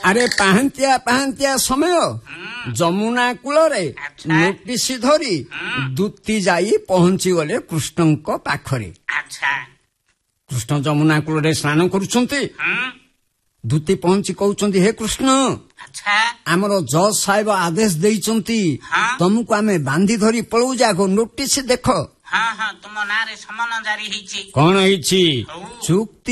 ଆରେ ପାହାନ୍ତିଆ ସମୟ ଯମୁନା କୂଳରେ ନୋଟିସ ଧରି ଦୂତି ଯାଇ ପହଞ୍ଚିଗଲେ କୃଷ୍ଣଙ୍କ ପାଖରେ। କୃଷ୍ଣ ଯମୁନା କୂଳରେ ସ୍ନାନ କରୁଛନ୍ତି। ଦୂତି ପହଞ୍ଚି କହୁଛନ୍ତି, ହେ କୃଷ୍ଣ, ଆମର ଜଜ୍ ସାହେବ ଆଦେଶ ଦେଇଛନ୍ତି ତମକୁ ଆମେ ବାନ୍ଧି ଧରି ପଳଉ ଯାକ। ନୋଟିସ ଦେଖ। ତୁମ ନାଁରେ ସମନ ଜାରି ହେଇଛି। କଣ ହେଇଛି? ଚୁକ୍ତି